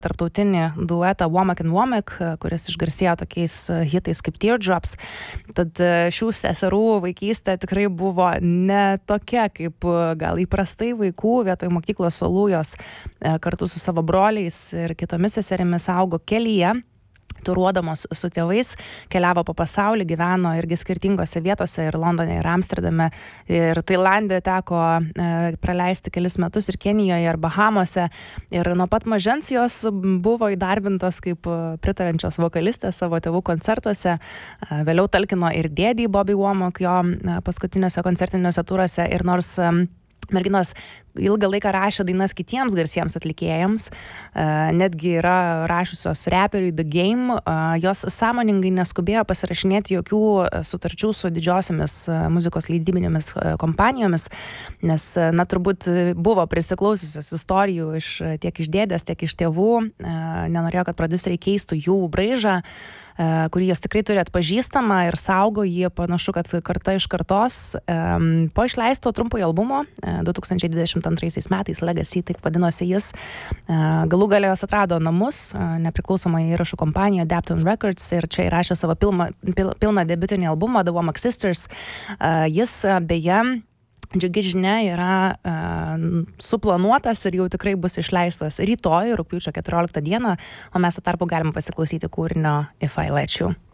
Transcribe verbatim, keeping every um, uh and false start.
tarptautinį duetą Womack and Womack, kuris išgarsėjo tokiais hitais kaip Teardrops. Tad šių seserų vaikystė tikrai buvo ne tokia, kaip gal įprastai vaikų, vietoj mokyklos suolų jos kartu su savo broliais ir kitomis seserimis augo kelyje, turuodamos su tėvais, keliavo po pasaulį, gyveno irgi skirtingose vietose ir Londone, ir Amsterdame, ir Tailande teko e, praleisti kelis metus ir Kenijoje, ir Bahamose. Ir nuo pat mažens jos buvo įdarbintos kaip pritarančios vokalistės savo tėvų koncertuose. E, vėliau talkino ir dėdį Bobby Womack jo e, paskutiniuose koncertiniuose turuose. Ir nors e, merginos ilgą laiką rašė dainas kitiems garsiems atlikėjams, netgi yra rašusios reperiui The Game, jos sąmoningai neskubėjo pasirašinėti jokių sutarčių su didžiosiomis muzikos leidybinėmis kompanijomis, nes, na, turbūt buvo prisiklausiusios istorijų iš, tiek iš dėdės, tiek iš tėvų, nenorėjo, kad prodiuseriai keistų jų braižą, kurį jos tikrai turi atpažįstamą ir saugo jį, panašu, kad karta iš kartos. Po išleisto trumpojo albumo du tūkstančiai dvidešimt antraisiais metais, Legacy, taip vadinosi jis, galų gale jos atrado namus, nepriklausomą įrašų kompaniją Dapton Records, ir čia įrašė savo pilną, pil, pilną debiutinį albumą The Womack Sisters. Jis beje, džiugi žinia, yra uh, suplanuotas ir jau tikrai bus išleistas rytoj, rugpjūčio keturioliktą dieną, o mes tuo tarpu galim pasiklausyti kūrinio If I Let You.